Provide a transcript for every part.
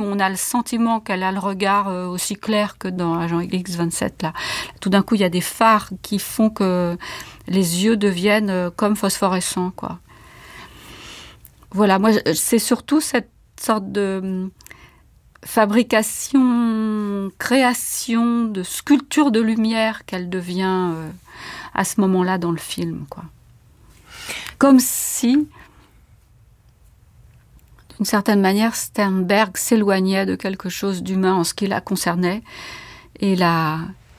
où on a le sentiment qu'elle a le regard aussi clair que dans Agent X27. Là. Tout d'un coup, il y a des phares qui font que les yeux deviennent comme phosphorescents, quoi. Voilà, moi, c'est surtout cette sorte de fabrication, création de sculpture de lumière qu'elle devient à ce moment-là dans le film, quoi. Comme si, d'une certaine manière, Sternberg s'éloignait de quelque chose d'humain en ce qui la concernait et la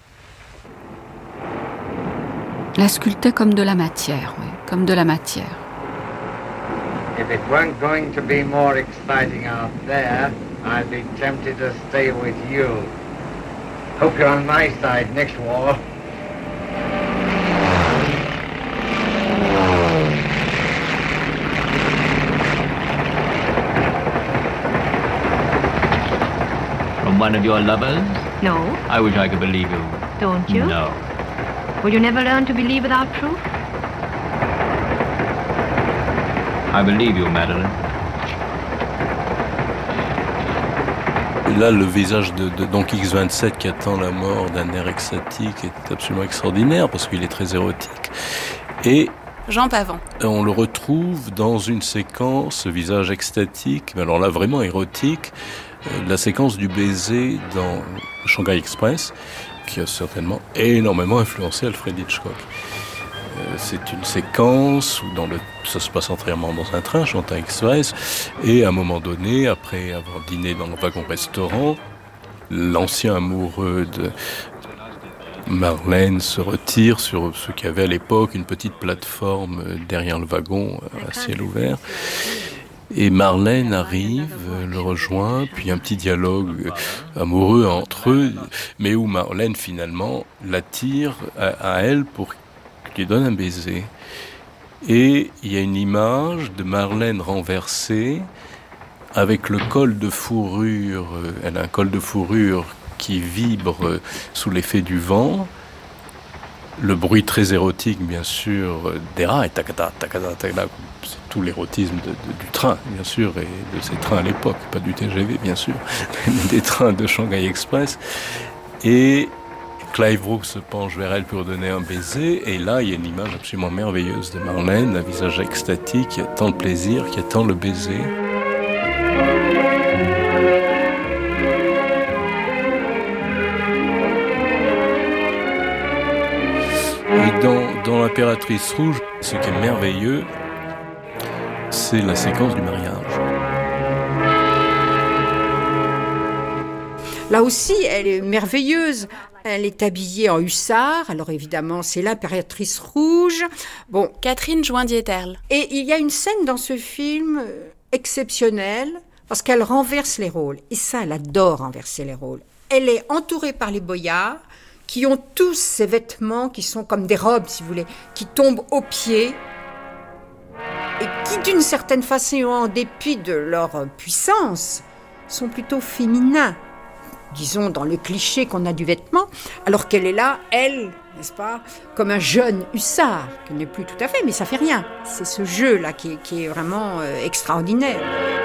sculptait comme de la matière, oui, comme de la matière. If it weren't going to be more exciting out there, I'd be tempted to stay with you. Hope you're on my side next war. From one of your lovers? No. I wish I could believe you. Don't you? No. Will you never learn to believe without proof? I believe you, Madeline. Là, le visage de donc X27 qui attend la mort d'un air extatique est absolument extraordinaire parce qu'il est très érotique. Et Jean Pavant. On le retrouve dans une séquence, ce visage extatique, mais alors là vraiment érotique, la séquence du baiser dans Shanghai Express, qui a certainement énormément influencé Alfred Hitchcock. C'est une séquence où ça se passe entièrement dans un train, Shanghai Express, et à un moment donné, après avoir dîné dans le wagon-restaurant, l'ancien amoureux de Marlène se retire sur ce qu'il y avait à l'époque, une petite plateforme derrière le wagon à ciel ouvert. Et Marlène arrive, le rejoint, puis un petit dialogue amoureux entre eux, mais où Marlène finalement l'attire à elle pour qu'il lui donne un baiser. Et il y a une image de Marlène renversée avec le col de fourrure, elle a un col de fourrure qui vibre sous l'effet du vent, le bruit très érotique bien sûr des rails, takata, takata, takata, c'est tout l'érotisme du train bien sûr, et de ces trains à l'époque, pas du TGV bien sûr, mais des trains de Shanghai Express. Et Clive Brooks se penche vers elle pour donner un baiser, et là il y a une image absolument merveilleuse de Marlène, un visage extatique qui attend le plaisir, qui attend le baiser. Et dans l'Impératrice Rouge, ce qui est merveilleux, c'est la séquence du mariage. Là aussi, elle est merveilleuse. Elle est habillée en hussard. Alors évidemment, c'est l'Impératrice Rouge. Bon, Catherine Joindieterle. Et il y a une scène dans ce film exceptionnelle parce qu'elle renverse les rôles. Et ça, elle adore renverser les rôles. Elle est entourée par les boyards qui ont tous ces vêtements qui sont comme des robes, si vous voulez, qui tombent aux pieds et qui, d'une certaine façon, en dépit de leur puissance, sont plutôt féminins. Disons, dans le cliché qu'on a du vêtement, alors qu'elle est là, elle, n'est-ce pas, comme un jeune hussard, qui n'est plus tout à fait, mais ça fait rien. C'est ce jeu-là qui est vraiment extraordinaire.